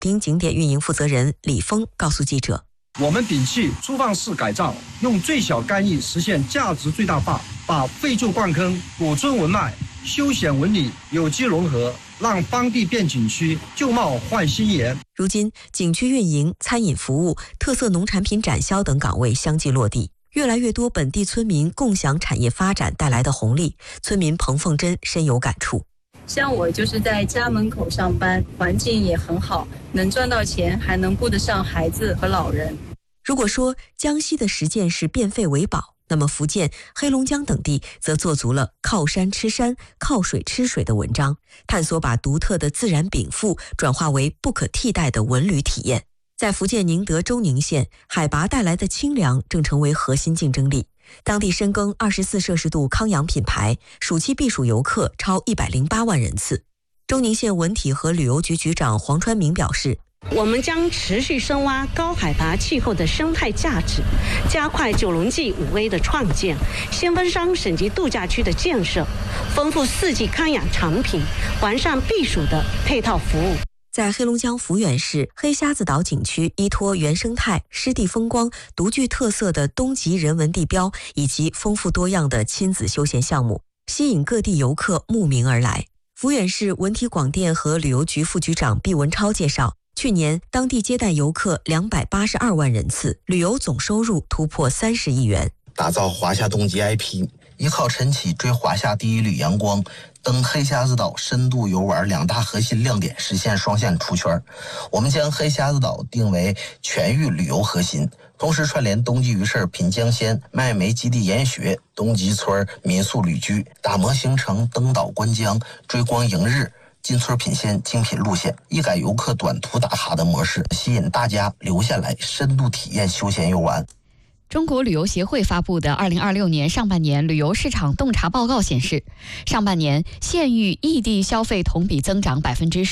滨景点运营负责人李峰告诉记者， 我们摒弃粗放式改造，用最小干预实现价值最大化，把废旧灌坑、古村文脉、休闲文旅有机融合，让当地变景区，旧貌换新颜。 如今，景区运营、餐饮服务、特色农产品展销等岗位相继落地，越来越多本地村民共享产业发展带来的红利。村民彭凤珍深有感触。 像我就是在家门口上班，环境也很好，能赚到钱，还能顾得上孩子和老人。 如果说江西的实践是变废为宝，那么福建、黑龙江等地则做足了靠山吃山、靠水吃水的文章，探索把独特的自然禀赋转化为不可替代的文旅体验。在福建宁德州宁县，海拔带来的清凉正成为核心竞争力。当地深耕24摄氏度康养品牌，暑期避暑游客超108万人次。周宁县文体和旅游局局长黄川明表示， 我们将持续深挖高海拔气候的生态价值，加快九龙记5A 的创建，先锋山省级度假区的建设，丰富4季康养产品，完善避暑的配套服务。 在黑龙江抚远市黑瞎子岛景区，依托原生态、湿地风光、独具特色的东极人文地标以及丰富多样的亲子休闲项目，吸引各地游客慕名而来。抚远市文体广电和旅游局副局长毕文超介绍，去年当地接待游客282万人次，旅游总收入突破30亿元。 打造华夏冬季 IP， 依靠晨起追华夏第一缕阳光，登黑瞎子岛深度游玩2大核心亮点实现双线出圈。我们将黑瞎子岛定为全域旅游核心，同时串联冬季鱼市品江鲜、麦煤基地研学、东极村民宿旅居，打磨行程登岛观江、追光迎日、进村品鲜精品路线，一改游客短途打卡的模式，吸引大家留下来深度体验休闲游玩。 中国旅游协会发布的2026年上半年旅游市场洞察报告显示，上半年县域异地消费同比增长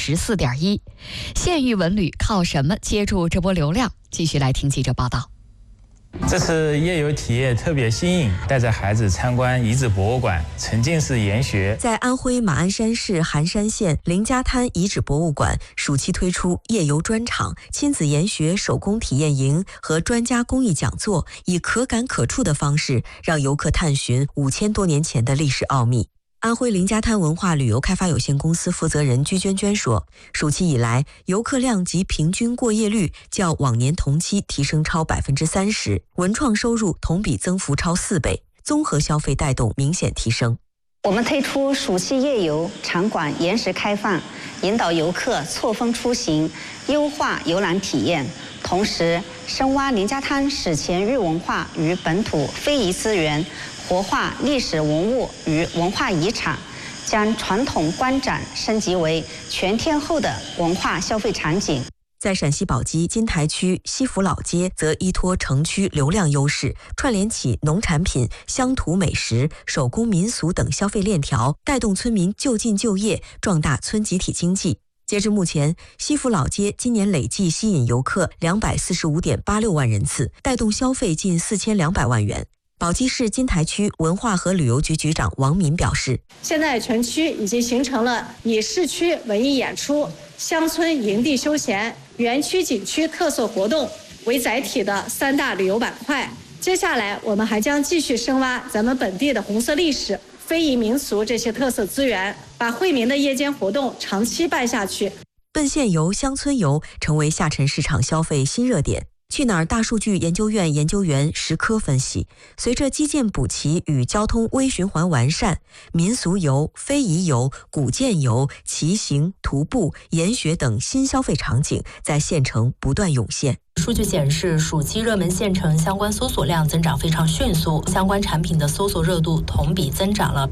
14.1%。县域文旅靠什么接住这波流量？继续来听记者报道。 这次夜游体验特别新颖，带着孩子参观遗址博物馆、沉浸式研学。 在安徽马鞍山市含山县林家滩遗址博物馆，暑期推出夜游专场、亲子研学手工体验营和专家公益讲座，以可感可触的方式，让游客探寻5000多年前的历史奥秘。安徽林家滩文化旅游开发有限公司负责人居娟娟说，暑期以来，游客量及平均过夜率较往年同期提升超30%，文创收入同比增幅超4倍，综合消费带动明显提升。 我们推出暑期夜游场馆延时开放，引导游客错峰出行，优化游览体验，同时深挖林家滩史前域文化与本土非遗资源，活化历史文物与文化遗产，将传统观展升级为全天候的文化消费场景。 在陕西宝鸡金台区西府老街，则依托城区流量优势，串联起农产品、乡土美食、手工民俗等消费链条，带动村民就近就业，壮大村集体经济。截至目前，西府老街今年累计吸引游客245.86万人次，带动消费近4200万元。宝鸡市金台区文化和旅游局局长王敏表示， 现在全区已经形成了以市区文艺演出、乡村营地休闲、园区景区特色活动为载体的3大旅游板块。接下来我们还将继续深挖咱们本地的红色历史、非遗民俗这些特色资源，把惠民的夜间活动长期办下去。 奔县游、乡村游成为下沉市场消费新热点。去哪儿大数据研究院研究员石科分析，随着基建补齐与交通微循环完善，民俗游、非遗游、古建游、骑行、徒步、研学等新消费场景在县城不断涌现。 数据显示，暑期热门县城相关搜索量增长非常迅速，相关产品的搜索热度同比增长了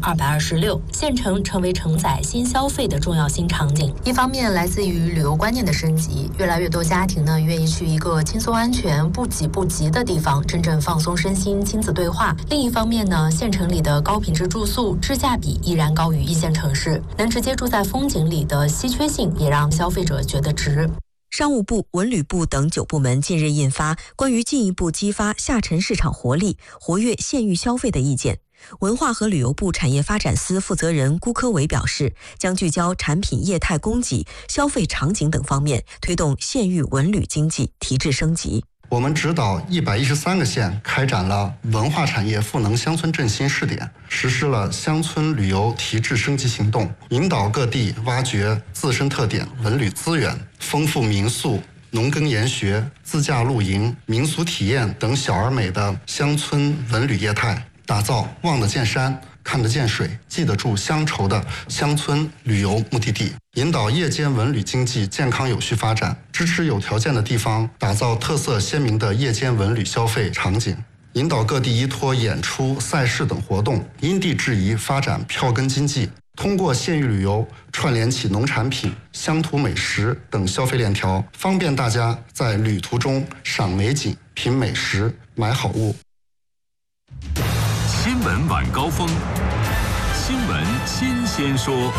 226%，县城成为承载新消费的重要新场景。一方面，来自于旅游观念的升级，越来越多家庭愿意去一个轻松安全、不挤不急的地方，真正放松身心，亲子对话。另一方面县城里的高品质住宿质价比依然高于一线城市，能直接住在风景里的稀缺性也让消费者觉得值。 商务部、文旅部等9部门近日印发关于进一步激发下沉市场活力、活跃县域消费的意见。 文化和旅游部产业发展司负责人辜科伟表示，将聚焦产品业态供给、消费场景等方面，推动县域文旅经济提质升级。 我们指导113个县开展了文化产业赋能乡村振兴试点，实施了乡村旅游提质升级行动，引导各地挖掘自身特点文旅资源，丰富民宿、农耕研学、自驾露营、民俗体验等小而美的乡村文旅业态，打造望得见山、看得见水、记得住乡愁的乡村旅游目的地，引导夜间文旅经济健康有序发展，支持有条件的地方打造特色鲜明的夜间文旅消费场景，引导各地依托演出、赛事等活动，因地制宜发展票根经济，通过县域旅游串联起农产品、乡土美食等消费链条，方便大家在旅途中赏美景、品美食、买好物。 新闻晚高峰，新闻新鲜说。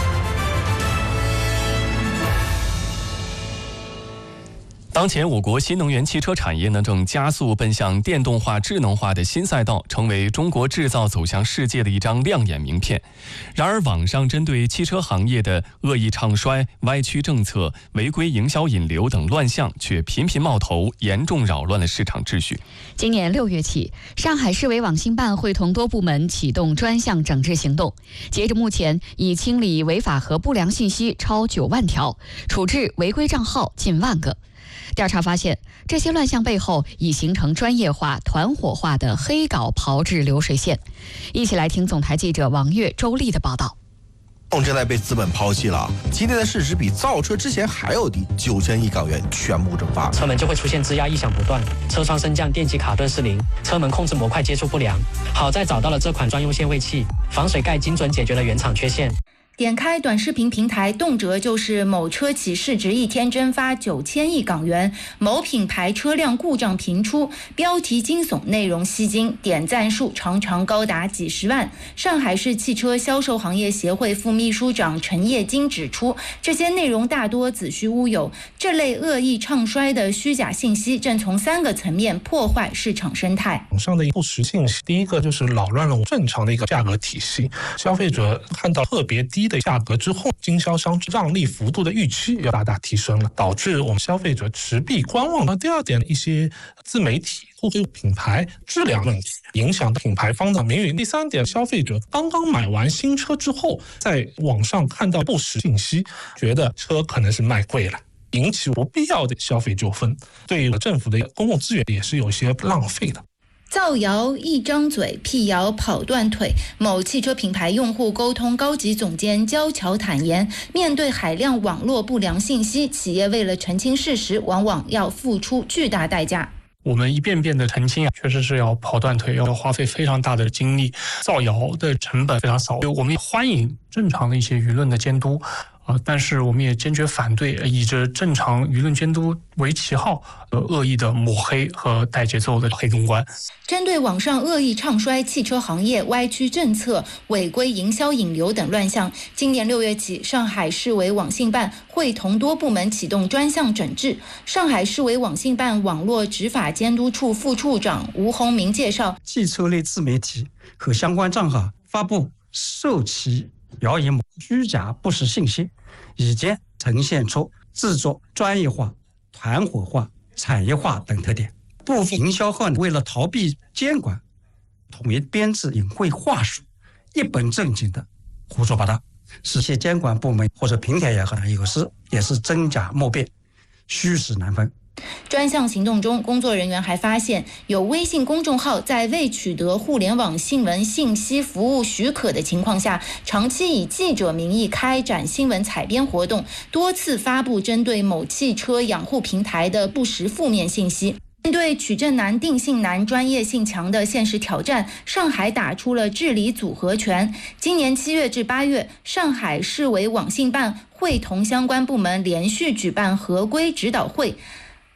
当前我国新能源汽车产业正加速奔向电动化、智能化的新赛道，成为中国制造走向世界的一张亮眼名片。然而，网上针对汽车行业的恶意唱衰、歪曲政策、违规营销引流等乱象却频频冒头，严重扰乱了市场秩序。 今年6月起，上海市委网信办会同多部门启动专项整治行动。截至目前，已清理违法和不良信息超9万条，处置违规账号近万个。调查发现，这些乱象背后已形成专业化、团伙化的黑稿炮制流水线。一起来听总台记者王悦、周丽的报道。 正在被资本抛弃了，今天的市值比造车之前还要低，9000亿港元全部蒸发， 车门就会出现吱呀异响不断，车窗升降、电机卡顿失灵，车门控制模块接触不良。好在找到了这款专用限位器，防水盖精准解决了原厂缺陷。 点开短视频平台，动辄就是某车企市值一天蒸发9000亿港元，某品牌车辆故障频出，标题惊悚，内容吸睛，点赞数常常高达几十万。上海市汽车销售行业协会副秘书长陈业金指出，这些内容大多子虚乌有，这类恶意唱衰的虚假信息正从3个层面破坏市场生态。 网上的不实信息，第一个就是扰乱了正常的一个价格体系，消费者看到特别低的价格之后，经销商让利幅度的预期要大大提升了，导致我们消费者持币观望。那第二点，一些自媒体或者品牌质量问题影响品牌方的名誉。第三点，消费者刚刚买完新车之后，在网上看到不实信息，觉得车可能是卖贵了，引起不必要的消费纠纷，对政府的公共资源也是有些浪费的。 造谣一张嘴，辟谣跑断腿。某汽车品牌用户沟通高级总监焦桥坦言，面对海量网络不良信息，企业为了澄清事实，往往要付出巨大代价。 我们一遍遍的澄清确实是要跑断腿，要花费非常大的精力，造谣的成本非常少。我们欢迎正常的一些舆论的监督，但是我们也坚决反对以着正常舆论监督为旗号恶意的抹黑和带节奏的黑公关。 针对网上恶意唱衰汽车行业、歪曲政策、违规营销引流等乱象，今年6月起，上海市委网信办会同多部门启动专项整治。上海市委网信办网络执法监督处副处长吴洪明介绍， 汽车类自媒体和相关账号发布受其谣言、虚假不实信息，已经呈现出制作专业化、团伙化、产业化等特点。部分营销号为了逃避监管，统一编制隐晦话术，一本正经的胡说八道，使些监管部门或者平台也好，有时也是真假莫辨，虚实难分。 专项行动中，工作人员还发现有微信公众号在未取得互联网新闻信息服务许可的情况下，长期以记者名义开展新闻采编活动，多次发布针对某汽车养护平台的不实负面信息。面对取证难、定性难、专业性强的现实挑战，上海打出了治理组合拳。今年7月至8月，上海市委网信办会同相关部门连续举办合规指导会，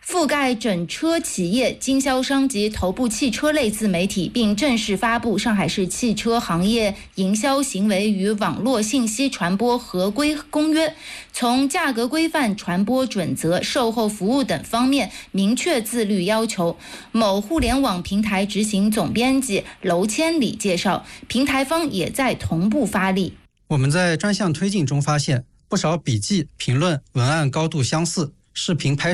覆盖整车企业、经销商及头部汽车类自媒体，并正式发布《上海市汽车行业营销行为与网络信息传播合规公约》，从价格规范、传播准则、售后服务等方面明确自律要求。某互联网平台执行总编辑娄千里介绍，平台方也在同步发力。 我们在专项推进中发现，不少笔记、评论、文案高度相似，视频拍